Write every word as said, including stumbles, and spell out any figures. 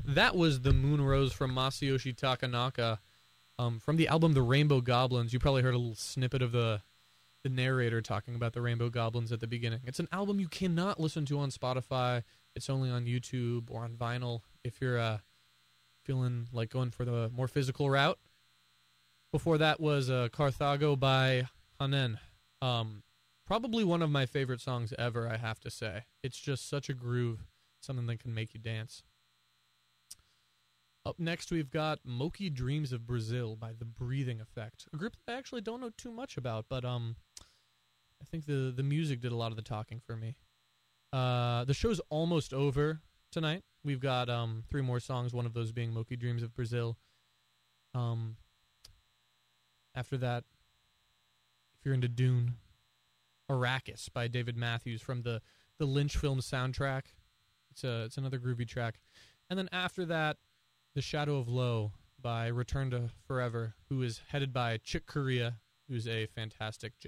That was The Moon Rose from Masayoshi Takanaka um, from the album The Rainbow Goblins. You probably heard a little snippet of the the narrator talking about the Rainbow Goblins at the beginning. It's an album you cannot listen to on Spotify. It's only on YouTube or on vinyl if you're uh, feeling like going for the more physical route. Before that was uh, Carthago by Hanen. Um, probably one of my favorite songs ever, I have to say. It's just such a groove, something that can make you dance. Up next, we've got Moki Dreams of Brazil by The Breathing Effect, a group that I actually don't know too much about, but um, I think the, the music did a lot of the talking for me. Uh, the show's almost over tonight. We've got um, three more songs, one of those being Moki Dreams of Brazil. Um, after that, if you're into Dune, Arrakis by David Matthews from the, the Lynch film soundtrack. It's a, it's another groovy track. And then after that, The Shadow of Lo by Return to Forever, who is headed by Chick Corea, who's a fantastic jazz